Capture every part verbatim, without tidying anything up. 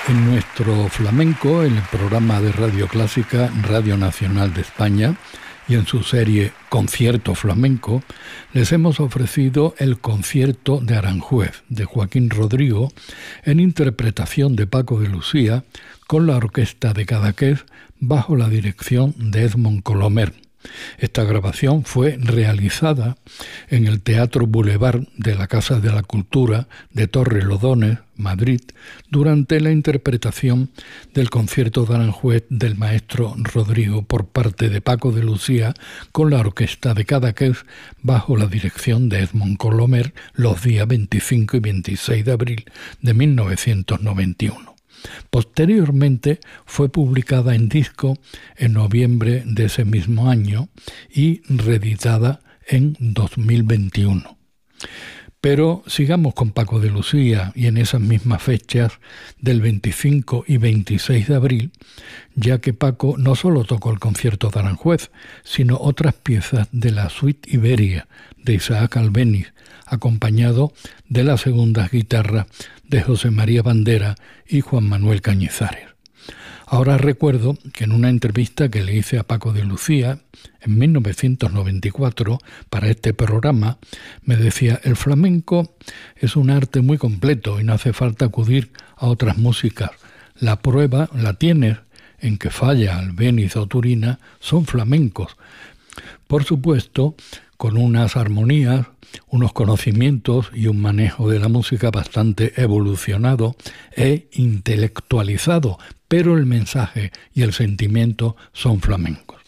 En nuestro flamenco, en el programa de Radio Clásica, Radio Nacional de España, y en su serie Concierto Flamenco, les hemos ofrecido el concierto de Aranjuez, de Joaquín Rodrigo, en interpretación de Paco de Lucía, con la orquesta de Cadaqués, bajo la dirección de Edmond Colomer. Esta grabación fue realizada en el Teatro Boulevard de la Casa de la Cultura de Torrelodones, Madrid, durante la interpretación del concierto de Aranjuez del maestro Rodrigo por parte de Paco de Lucía con la orquesta de Cadaqués bajo la dirección de Edmond Colomer los días veinticinco y veintiséis de abril de mil novecientos noventa y uno. Posteriormente fue publicada en disco en noviembre de ese mismo año y reeditada en dos mil veintiuno. Pero sigamos con Paco de Lucía y en esas mismas fechas del veinticinco y veintiséis de abril, ya que Paco no solo tocó el concierto de Aranjuez, sino otras piezas de la Suite Iberia de Isaac Albéniz, acompañado de las segundas guitarras de José María Bandera y Juan Manuel Cañizares. Ahora recuerdo que en una entrevista que le hice a Paco de Lucía en mil novecientos noventa y cuatro para este programa, me decía: el flamenco es un arte muy completo y no hace falta acudir a otras músicas. La prueba la tienes en que Falla, Albéniz o Turina son flamencos. Por supuesto, con unas armonías, unos conocimientos y un manejo de la música bastante evolucionado e intelectualizado, pero el mensaje y el sentimiento son flamencos.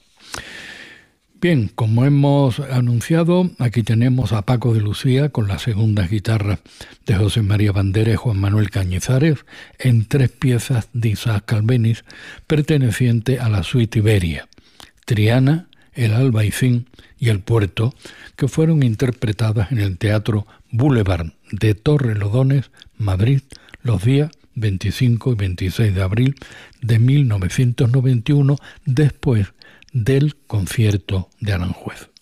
Bien, como hemos anunciado, aquí tenemos a Paco de Lucía con las segundas guitarras de José María Bandera y Juan Manuel Cañizares en tres piezas de Isaac Albéniz perteneciente a la Suite Iberia: Triana, El Albaicín y El Puerto, que fueron interpretadas en el Teatro Boulevard de Torrelodones, Madrid, los días veinticinco y veintiséis de abril de mil novecientos noventa y uno, después del concierto de Aranjuez.